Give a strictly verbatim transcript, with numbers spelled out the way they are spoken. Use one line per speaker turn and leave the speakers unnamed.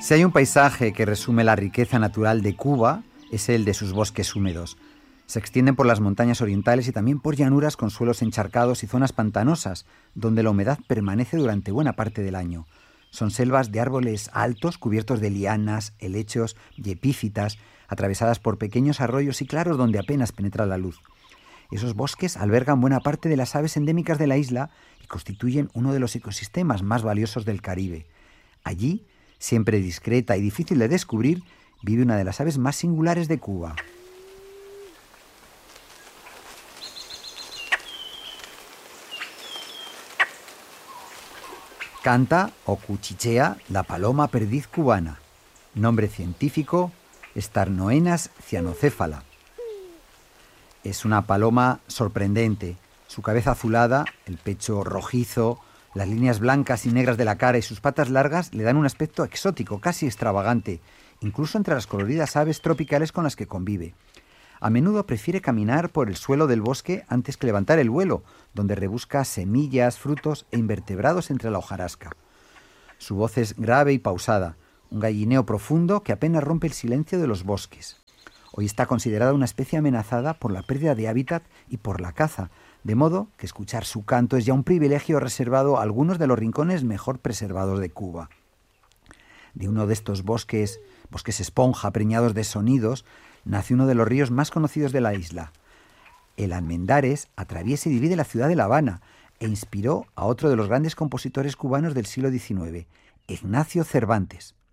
Si hay un paisaje que resume la riqueza natural de Cuba, es el de sus bosques húmedos. Se extienden por las montañas orientales y también por llanuras con suelos encharcados y zonas pantanosas, donde la humedad permanece durante buena parte del año. Son selvas de árboles altos, cubiertos de lianas, helechos y epífitas, atravesadas por pequeños arroyos y claros donde apenas penetra la luz. Esos bosques albergan buena parte de las aves endémicas de la isla y constituyen uno de los ecosistemas más valiosos del Caribe. Allí, siempre discreta y difícil de descubrir, vive una de las aves más singulares de Cuba. Canta o cuchichea la paloma perdiz cubana. Nombre científico, Starnoenas cyanocéfala. Es una paloma sorprendente. Su cabeza azulada, el pecho rojizo, las líneas blancas y negras de la cara y sus patas largas le dan un aspecto exótico, casi extravagante, incluso entre las coloridas aves tropicales con las que convive. A menudo prefiere caminar por el suelo del bosque antes que levantar el vuelo, donde rebusca semillas, frutos e invertebrados entre la hojarasca. Su voz es grave y pausada, un gallineo profundo que apenas rompe el silencio de los bosques. Hoy está considerada una especie amenazada por la pérdida de hábitat y por la caza, de modo que escuchar su canto es ya un privilegio reservado a algunos de los rincones mejor preservados de Cuba. De uno de estos bosques, bosques esponja preñados de sonidos, nace uno de los ríos más conocidos de la isla. El Almendares atraviesa y divide la ciudad de La Habana e inspiró a otro de los grandes compositores cubanos del siglo diecinueve, Ignacio Cervantes.